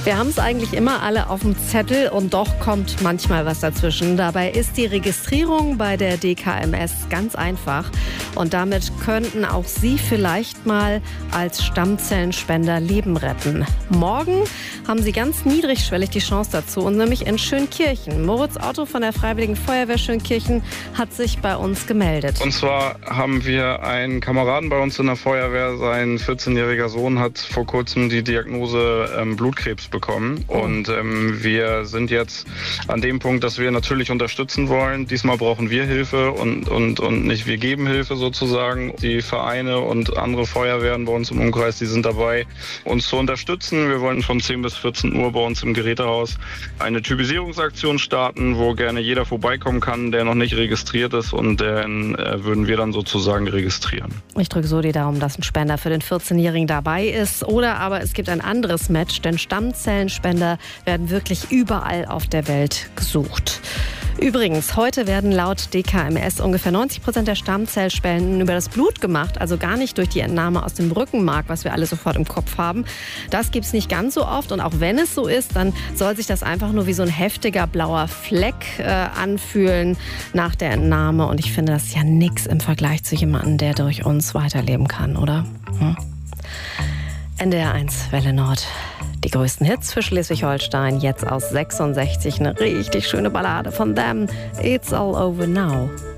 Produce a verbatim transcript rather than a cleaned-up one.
Wir haben es eigentlich immer alle auf dem Zettel und doch kommt manchmal was dazwischen. Dabei ist die Registrierung bei der D K M S ganz einfach. Und damit könnten auch Sie vielleicht mal als Stammzellenspender Leben retten. Morgen haben Sie ganz niedrigschwellig die Chance dazu, und nämlich in Schönkirchen. Moritz Otto von der Freiwilligen Feuerwehr Schönkirchen hat sich bei uns gemeldet. Und zwar haben wir einen Kameraden bei uns in der Feuerwehr. Sein vierzehnjähriger Sohn hat vor kurzem die Diagnose ähm, Blutkrebs bekommen. Und ähm, wir sind jetzt an dem Punkt, dass wir natürlich unterstützen wollen. Diesmal brauchen wir Hilfe und, und, und nicht wir geben Hilfe sozusagen. Die Vereine und andere Feuerwehren bei uns im Umkreis, die sind dabei, uns zu unterstützen. Wir wollen von zehn bis vierzehn Uhr bei uns im Gerätehaus eine Typisierungsaktion starten, wo gerne jeder vorbeikommen kann, der noch nicht registriert ist, und den äh, würden wir dann sozusagen registrieren. Ich drücke so die Daumen, dass ein Spender für den vierzehnjährigen dabei ist. Oder aber es gibt ein anderes Match, denn Stammzellenspender werden wirklich überall auf der Welt gesucht. Übrigens, heute werden laut D K M S ungefähr neunzig Prozent der Stammzellspenden über das Blut gemacht, also gar nicht durch die Entnahme aus dem Rückenmark, was wir alle sofort im Kopf haben. Das gibt es nicht ganz so oft, und auch wenn es so ist, dann soll sich das einfach nur wie so ein heftiger blauer Fleck äh, anfühlen nach der Entnahme, und ich finde, das ist ja nix im Vergleich zu jemandem, der durch uns weiterleben kann, oder? Hm? N D R eins Welle Nord. Die größten Hits für Schleswig-Holstein, jetzt aus sechsundsechzig, eine richtig schöne Ballade von Them. It's all over now.